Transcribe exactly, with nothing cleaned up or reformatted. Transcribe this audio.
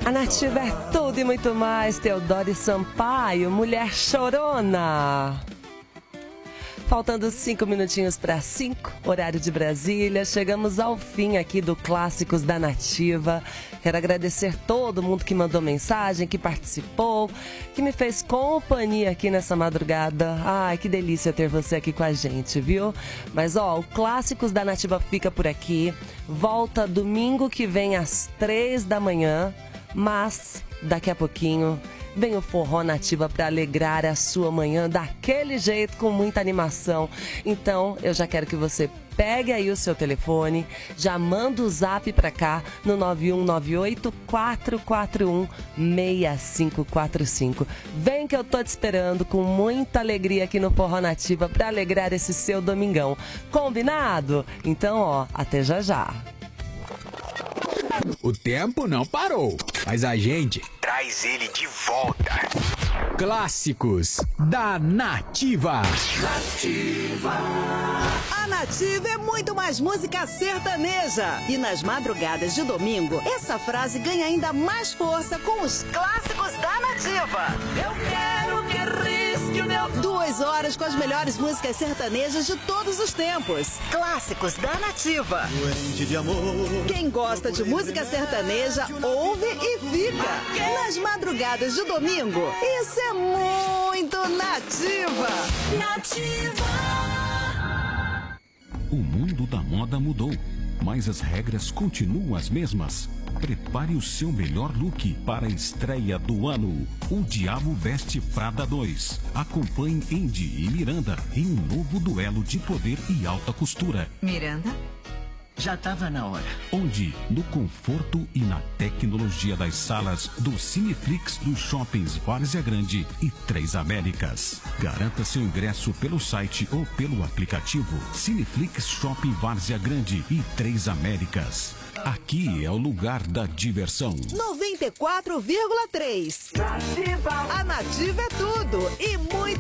A Nativa é tudo e muito mais. Teodoro Sampaio, Mulher Chorona. Faltando cinco minutinhos para cinco, horário de Brasília. Chegamos ao fim aqui do Clássicos da Nativa. Quero agradecer todo mundo que mandou mensagem, que participou, que me fez companhia aqui nessa madrugada. Ai, que delícia ter você aqui com a gente, viu? Mas, ó, o Clássicos da Nativa fica por aqui. Volta domingo que vem às três da manhã. Mas, daqui a pouquinho, vem o Forró Nativa para alegrar a sua manhã daquele jeito, com muita animação. Então, eu já quero que você pegue aí o seu telefone, já manda o zap para cá no nove um nove oito, quatro quatro um, seis cinco quatro cinco. Vem que eu tô te esperando com muita alegria aqui no Forró Nativa para alegrar esse seu domingão. Combinado? Então, ó, até já já. O tempo não parou, mas a gente traz ele de volta. Clássicos da Nativa. Nativa. A Nativa é muito mais música sertaneja. E nas madrugadas de domingo, essa frase ganha ainda mais força com os Clássicos da Nativa. Eu quero que risque o meu... Duas horas com as melhores músicas sertanejas de todos os tempos. Clássicos da Nativa. Doente de amor. Quem gosta de música sertaneja, ouve e fica. Nas madrugadas de domingo, isso é muito Nativa. Nativa. O mundo da moda mudou, mas as regras continuam as mesmas. Prepare o seu melhor look para a estreia do ano. O Diabo Veste Prada dois. Acompanhe Andy e Miranda em um novo duelo de poder e alta costura. Miranda? Já estava na hora. Onde, no conforto e na tecnologia das salas do Cineflix dos shoppings Várzea Grande e Três Américas. Garanta seu ingresso pelo site ou pelo aplicativo Cineflix Shopping Várzea Grande e Três Américas. Aqui é o lugar da diversão. noventa e quatro vírgula três. Nativa. A Nativa é tudo e muito